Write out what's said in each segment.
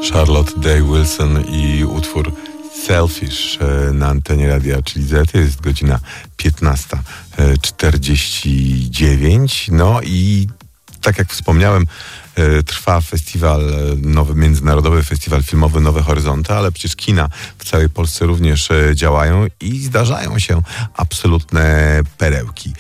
Charlotte Day Wilson i utwór Selfish na antenie Radia Chili Z. Jest godzina 15:49. No i tak jak wspomniałem, trwa festiwal, międzynarodowy festiwal filmowy Nowe Horyzonty, ale przecież kina w całej Polsce również działają i zdarzają się absolutne perełki.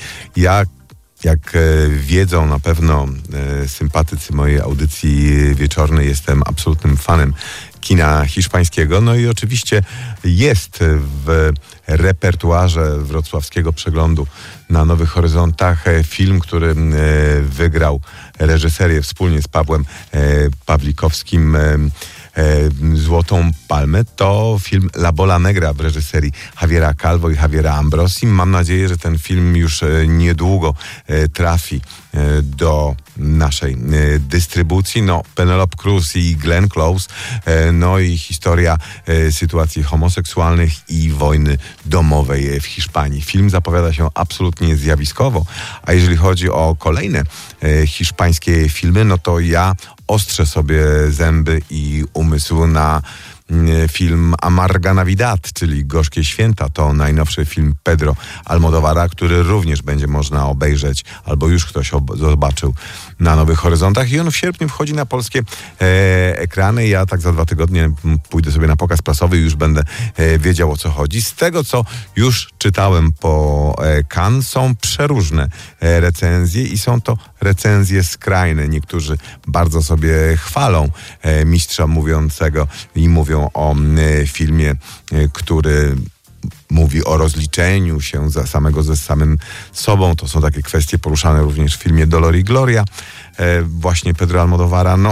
Jak wiedzą na pewno sympatycy mojej audycji wieczornej, jestem absolutnym fanem kina hiszpańskiego. No i oczywiście jest w repertuarze wrocławskiego przeglądu na Nowych Horyzontach film, który wygrał reżyserię wspólnie z Pawłem Pawlikowskim Złotą Palmę. To film La Bola Negra w reżyserii Javiera Calvo i Javiera Ambrosi. Mam nadzieję, że ten film już niedługo trafi do naszej dystrybucji. No, Penelope Cruz i Glenn Close, no i historia sytuacji homoseksualnych i wojny domowej w Hiszpanii. Film zapowiada się absolutnie zjawiskowo, a jeżeli chodzi o kolejne hiszpańskie filmy, no to ja ostrzę sobie zęby i umysł na film Amarga Navidad, czyli Gorzkie Święta. To najnowszy film Pedro Almodóvara, który również będzie można obejrzeć, albo już ktoś zobaczył na Nowych Horyzontach. I on w sierpniu wchodzi na polskie ekrany. Ja tak za 2 tygodnie pójdę sobie na pokaz prasowy i już będę wiedział, o co chodzi. Z tego, co już czytałem po Cannes, są przeróżne recenzje i są to recenzje skrajne. Niektórzy bardzo sobie chwalą mistrza mówiącego i mówią o filmie, który mówi o rozliczeniu się ze samym sobą. To są takie kwestie poruszane również w filmie Dolor y Gloria właśnie Pedro Almodóvara. No,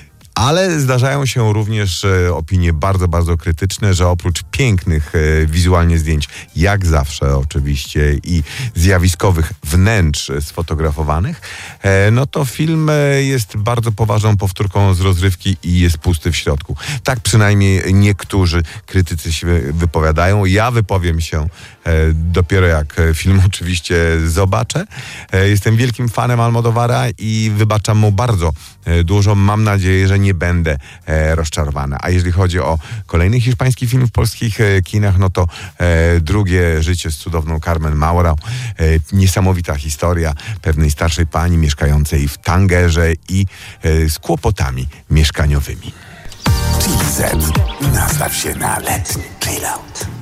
ale zdarzają się również opinie bardzo, bardzo krytyczne, że oprócz pięknych wizualnie zdjęć, jak zawsze oczywiście, i zjawiskowych wnętrz sfotografowanych, no to film jest bardzo poważną powtórką z rozrywki i jest pusty w środku. Tak przynajmniej niektórzy krytycy się wypowiadają. Ja wypowiem się dopiero jak film oczywiście zobaczę. Jestem wielkim fanem Almodóvara i wybaczam mu bardzo dużo. Mam nadzieję, że nie będę rozczarowany. A jeżeli chodzi o kolejny hiszpański film w polskich kinach, no to Drugie życie z cudowną Carmen Maura. Niesamowita historia pewnej starszej pani mieszkającej w Tangerze i z kłopotami mieszkaniowymi. Chili Z. Nastaw się na letni chill out.